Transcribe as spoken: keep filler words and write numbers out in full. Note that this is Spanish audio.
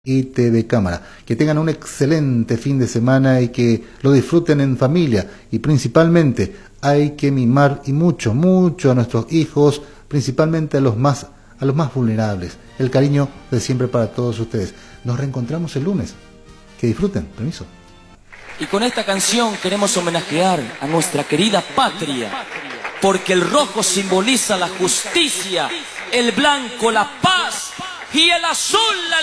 y T V Cámara. Que tengan un excelente fin de semana y que lo disfruten en familia. Y principalmente hay que mimar y mucho, mucho a nuestros hijos, principalmente a los más, a los más vulnerables. El cariño de siempre para todos ustedes. Nos reencontramos el lunes. Que disfruten. Permiso. Y con esta canción queremos homenajear a nuestra querida patria, porque el rojo simboliza la justicia, el blanco la paz y el azul la